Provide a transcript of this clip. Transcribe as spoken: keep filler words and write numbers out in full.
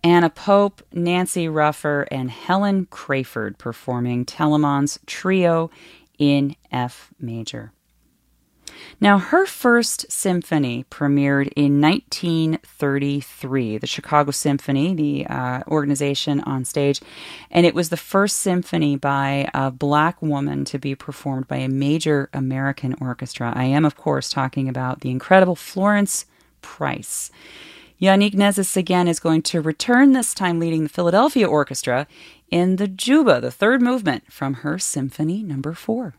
Anna Pope, Nancy Ruffer, and Helen Crayford performing Telemann's Trio in F major. Now, her first symphony premiered in nineteen thirty-three, the Chicago Symphony, the uh, organization on stage, and it was the first symphony by a black woman to be performed by a major American orchestra. I am, of course, talking about the incredible Florence Price. Yannick Nézis again is going to return, this time leading the Philadelphia Orchestra in the Juba, the third movement from her Symphony Number Four.